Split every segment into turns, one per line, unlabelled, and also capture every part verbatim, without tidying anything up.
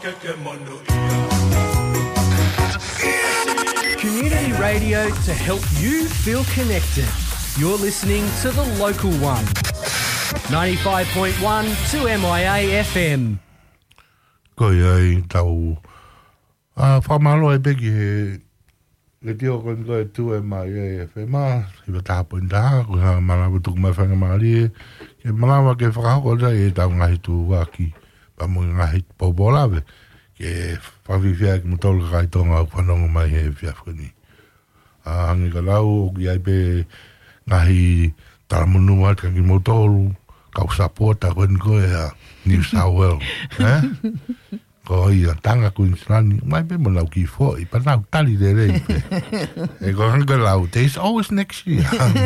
Community radio to help you feel connected. You're listening to The Local One. ninety-five point one to M I A F M.
Koe ai tau. Ah, whamalo e peki he le tio kon koe tu M I A F M. Hiwa taha pointaha, ko ha malawa tuku mai whanga maari. Ke malawa ke whakahoko da e tau ngahi tu waki. Pamu ngahi popolawe. Ke whawhiwhia ki mutolu kai tonga whanonga mai he whiawhani. Ah, hangi ka lau, ki ai pe ngahi taramunua ka ki mutolu. Kau sapota koen koe a New South Wales. Eh? Ko ia tanga Queensland, mai pe mo lau ki fo, i pa lau tali de rei pe. E ko hanga lau, there's always next year.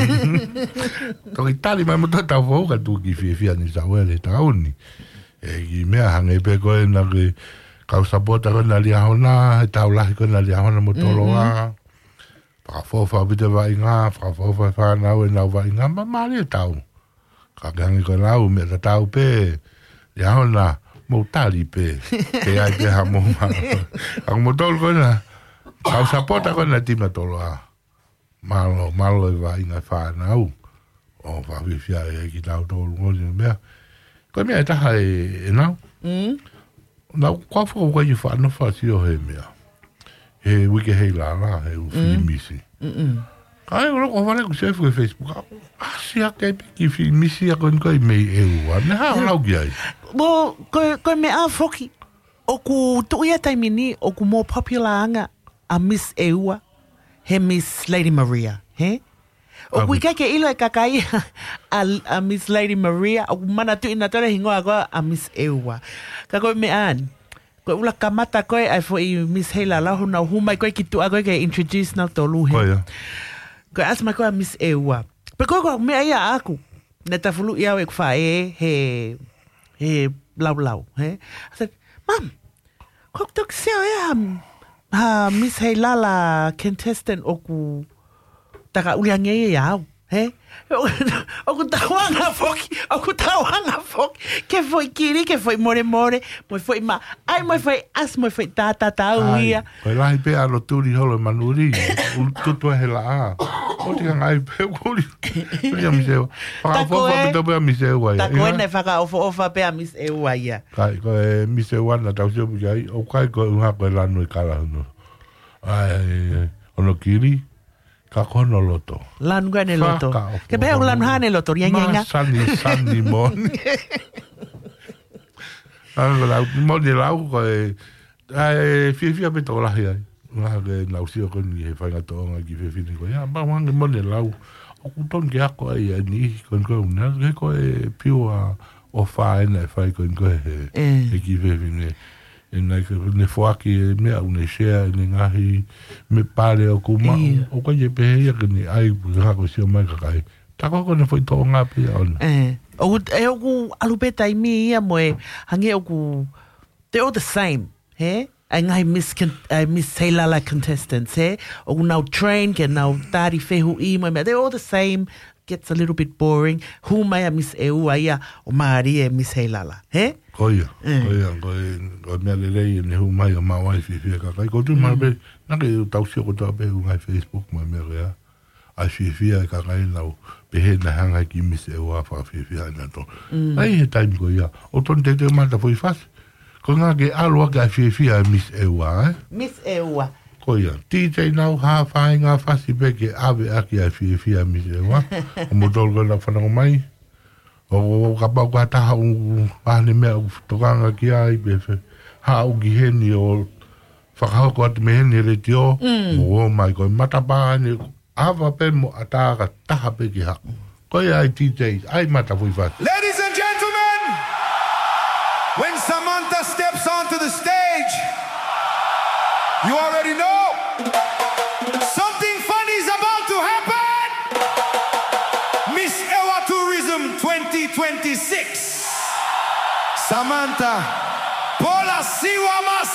Ko i tali mai mo to tau fo ka tu ki fia fia New South Wales e tauni. E ki mea hange pe koe na ki kau sapota koe na lia hona, e tau lahi koe na lia hona mo tolo a. Whakafofa pita vai ngā, whakafofa whanau e nau vai ngā, ma maari e tau. Ka gangi ko lau me ta tau pe ya ona mo tali pe ke ai pe ha mo ma ang mo tol ko na ka sapota ko na tima tolo a malo malo va ina fa na u o va vi fia e ki tau tolo mo ni me ko me ta hai na mm na ko fo ko ju fa no fa si o he me e we ke he la la e u fi misi mm ai ora ko vale ko chef ko Facebook ah si a ke ki fi misi a kon ko me e u na ha la gi ai
bo ko ko me a foki o ku tu ia taimini o ku mo popular anga a Miss Eua he Miss Lady Maria he o ku ka ke ilo e kakai a, a Miss Lady Maria o mana tu ina tore hingo agora a Miss Eua ka ko me an ko ula kamata ko ai fo i Miss Hela la huna huma ko ki tu agora ke introduce na tolu he
ko ya
ko asma ko a Miss Eua pe ko ko me ai aku neta fulu ia e fa e he he blau blau he I said mom kok tok se ya ha Miss Hela la contestant oku taka uliange ya he oku tawanga foki oku tawanga foki ke foi kiri ke foi more more mo foi ma ai mo foi as mo foi ta ta ta uia
ko lai pe a lo turi holo manuri u tutu he la o te ngai pe kuri ya mi se pa fo fo to pe mi se wa
ta ko ne faka o fo fa pe Miss Eua ya
kai ko mi se wa na ta se bu ai o kai ko ha ko la no kala no ai ono kiri ka kono loto.
Lan gane loto. Ke be lan hane loto ria nyenga.
Sani sani mon. Alo la mo de la ko e fi fi pe to la ya. Na ke na usio ko ni fa ga to nga ki fi fi ko ya ba wang mo de la. O ku ton ke ko ai ni kon ko na ke ko e piu a o fa na fa ko ko e ki fi fi ni. En na ke ne fo ki me au ne share ni ngahi me pare o kuma o ko je pe ya ke ni ai ga ko si o mai ka kai ta ko ko ne foi to nga pe on
eh o e o ku alupeta i mi ia mo e hange o ku they all the same he ai ngai miss uh, miss Taylor la contestants he o now train ke now tari fehu i mo they all the same gets a little bit boring who mai a Miss Eua ia o mari e Miss Helala he
koia koia ko me le le ne hu mai ma wai fi fi ka kai ko tu ma be na ke tau si ko ta be ngai Facebook ma me rea a fi fi ka kai na be he na hanga ki Miss Eua fa fi fi na to ai he time ko ia o ton te te ma ta foi fas ko nga ke alo ka fi fi a Miss Eua
Miss Eua
koia T J now ha fa nga fa si be ke ave aki a fi fi a Miss Eua o mo dol go na fa na mai o ka pa ka ta u pa ni me to ka ki ai be fe ha u gi heni o fa ka ko at me ni le tio o my god mata pa ni ava pe mo ata ka ta pe ki ha ko ai T J ai mata foi fa
Ladies and gentlemen, when Samantha steps onto the stage, you already know something funny is about to happen. Miss Eua Tourism twenty twenty-six. Samantha Pola Siwa Mas